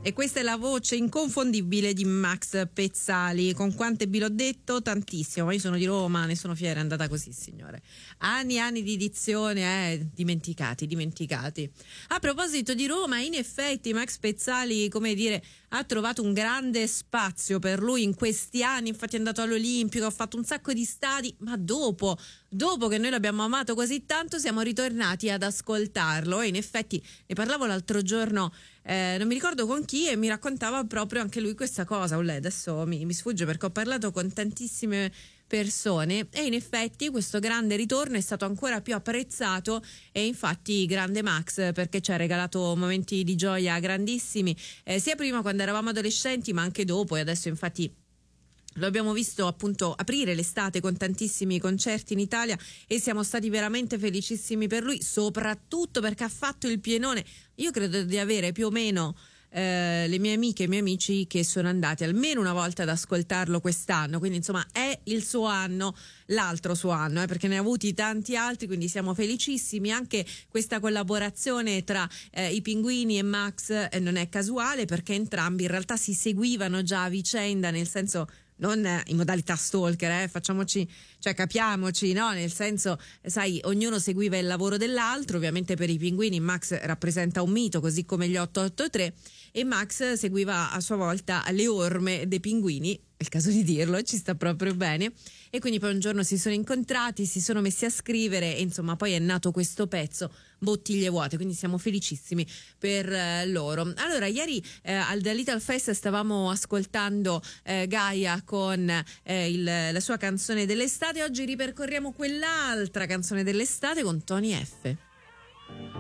E questa è la voce inconfondibile di Max Pezzali. Con quante B l'ho detto? Tantissimo, ma io sono di Roma, ne sono fiera, è andata così, signore. Anni e anni di edizione, dimenticati. A proposito di Roma, in effetti Max Pezzali, come dire, ha trovato un grande spazio per lui in questi anni, infatti è andato all'Olimpico, ha fatto un sacco di stadi, ma dopo che noi l'abbiamo amato così tanto siamo ritornati ad ascoltarlo, e in effetti ne parlavo l'altro giorno, non mi ricordo con chi, e mi raccontava proprio anche lui questa cosa. Lei adesso mi sfugge perché ho parlato con tantissime persone, e in effetti questo grande ritorno è stato ancora più apprezzato, e infatti grande Max, perché ci ha regalato momenti di gioia grandissimi, sia prima quando eravamo adolescenti ma anche dopo, e adesso infatti lo abbiamo visto appunto aprire l'estate con tantissimi concerti in Italia, e siamo stati veramente felicissimi per lui, soprattutto perché ha fatto il pienone. Io credo di avere più o meno le mie amiche e i miei amici che sono andati almeno una volta ad ascoltarlo quest'anno, quindi insomma è il suo anno, l'altro suo anno, perché ne ha avuti tanti altri, quindi siamo felicissimi. Anche questa collaborazione tra i Pinguini e Max non è casuale, perché entrambi in realtà si seguivano già a vicenda, nel senso non in modalità stalker, capiamoci, no? Nel senso, sai, ognuno seguiva il lavoro dell'altro. Ovviamente per i Pinguini Max rappresenta un mito, così come gli 883, e Max seguiva a sua volta le orme dei Pinguini, è il caso di dirlo, ci sta proprio bene. E quindi poi un giorno si sono incontrati, si sono messi a scrivere, e insomma poi è nato questo pezzo, Bottiglie vuote, quindi siamo felicissimi per loro. Allora, ieri al The Little Fest stavamo ascoltando Gaia con la sua canzone dell'estate. Oggi ripercorriamo quell'altra canzone dell'estate con Tony F.